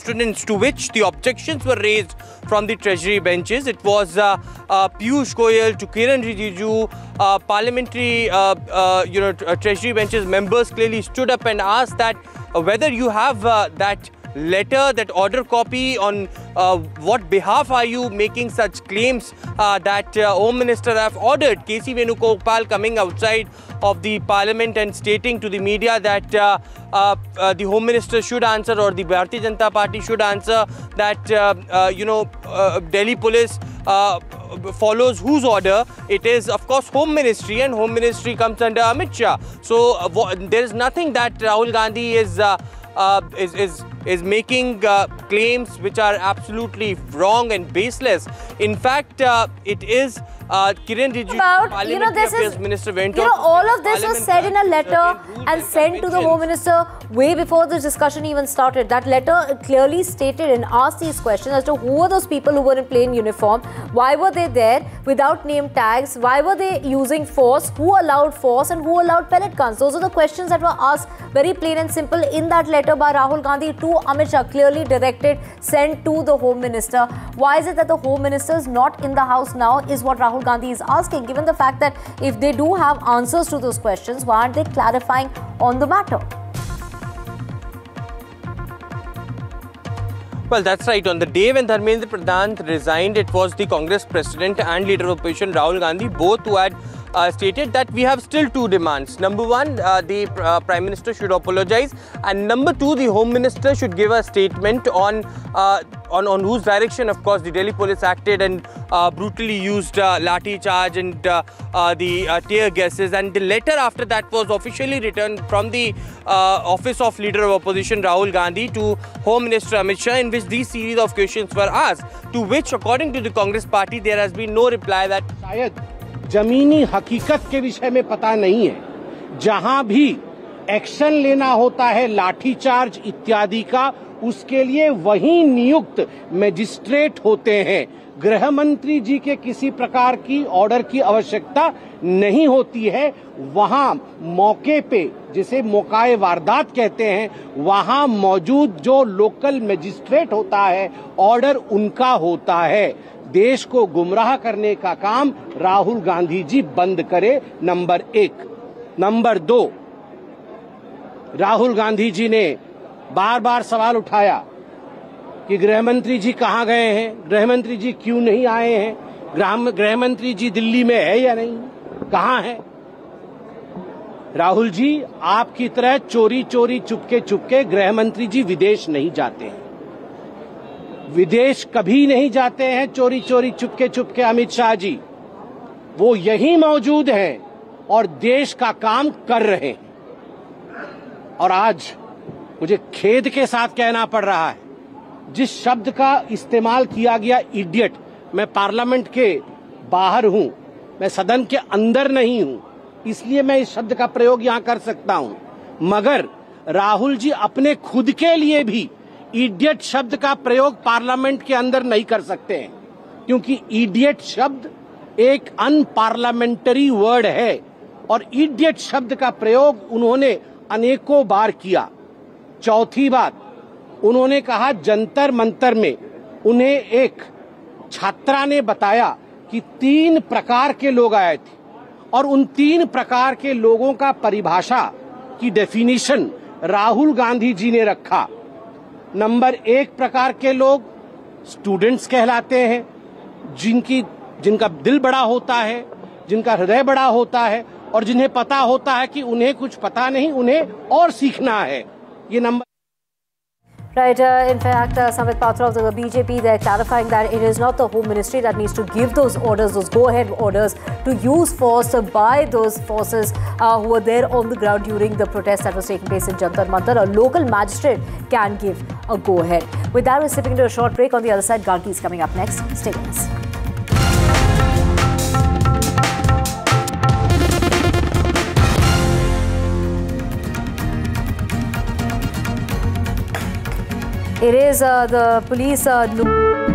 students, to which the objections were raised from the Treasury benches. It was Piyush Goyal to Kiran Rijiju, parliamentary, Treasury benches members clearly stood up and asked that whether you have that letter, that order copy, on what behalf are you making such claims that Home Minister have ordered K.C. Venugopal coming outside of the parliament and stating to the media that the Home Minister should answer, or the Bharatiya Janata Party should answer, that Delhi police follows whose order? It is, of course, Home Ministry, and Home Ministry comes under Amit Shah. So there is nothing that Rahul Gandhi is making claims which are absolutely wrong and baseless. In fact, it is Kiran Rijiju, Parliamentary Affairs Minister, went on. All of this was said in a letter and sent to the Home Minister way before this discussion even started. That letter clearly stated and asked these questions as to who were those people who were in plain uniform, why were they there without name tags, why were they using force, who allowed force, and who allowed pellet guns. Those are the questions that were asked very plain and simple in that letter by Rahul Gandhi to Amit Shah, clearly directed, sent to the Home Minister. Why is it that the Home Minister is not in the house now, is what Rahul Gandhi is asking, given the fact that if they do have answers to those questions, why aren't they clarifying on the matter? Well, that's right. On the day when Dharmendra Pradhan resigned, it was the Congress President and Leader of Opposition Rahul Gandhi, both who had stated that we have still two demands. Number one, the Prime Minister should apologize, and number two, the Home Minister should give a statement on whose direction, of course, the Delhi police acted and brutally used lathi charge and the tear gases. And the letter after that was officially returned from the office of Leader of Opposition Rahul Gandhi to Home Minister Amit Shah, in which these series of questions were asked, to which, according to the Congress party, there has been no reply. That जमीनी हकीकत के विषय में पता नहीं है। जहां भी एक्शन लेना होता है लाठीचार्ज इत्यादि का, उसके लिए वही नियुक्त मजिस्ट्रेट होते हैं। गृह मंत्री जी के किसी प्रकार की ऑर्डर की आवश्यकता नहीं होती है। वहां मौके पे, जिसे मौकाए वारदात कहते हैं, वहां मौजूद जो लोकल मजिस्ट्रेट होता है, ऑर्डर उनका होता है। देश को गुमराह करने का काम राहुल गांधी जी बंद करे, नंबर एक। नंबर दो, राहुल गांधी जी ने बार बार सवाल उठाया कि गृह मंत्री जी कहां गए हैं, गृह मंत्री जी क्यों नहीं आए हैं, गृह मंत्री जी दिल्ली में है या नहीं, कहां है। राहुल जी, आपकी तरह चोरी चोरी चुपके चुपके गृह मंत्री जी विदेश नहीं जाते हैं, विदेश कभी नहीं जाते हैं चोरी चोरी चुपके चुपके। अमित शाह जी वो यहीं मौजूद हैं और देश का काम कर रहे हैं। और आज मुझे खेद के साथ कहना पड़ रहा है, जिस शब्द का इस्तेमाल किया गया इडियट, मैं पार्लियामेंट के बाहर हूं, मैं सदन के अंदर नहीं हूं, इसलिए मैं इस शब्द का प्रयोग यहां कर सकता हूं, मगर राहुल जी अपने खुद के लिए भी इडियट शब्द का प्रयोग पार्लियामेंट के अंदर नहीं कर सकते हैं, क्योंकि इडियट शब्द एक अनपार्लियामेंटरी वर्ड है और इडियट शब्द का प्रयोग उन्होंने अनेकों बार किया। चौथी बात, उन्होंने कहा जंतर मंतर में उन्हें एक छात्रा ने बताया कि 3 प्रकार के लोग आए थे और उन 3 प्रकार के लोगों का परिभाषा की डेफिनेशन राहुल गांधी जी ने रखा। नंबर 1 प्रकार के लोग स्टूडेंट्स कहलाते हैं, जिनका दिल बड़ा होता है, जिनका हृदय बड़ा होता है और जिन्हें पता होता है कि उन्हें कुछ पता नहीं, उन्हें और सीखना है। ये number Right. In fact, Samit Patra of the BJP, they're clarifying that it is not the Home Ministry that needs to give those orders, those go-ahead orders to use force by those forces who were there on the ground during the protest that was taking place in Jantar Mantar. A local magistrate can give a go-ahead. With that, we're slipping into a short break. On the other side, Gargi is coming up next. Stay with us. It is the police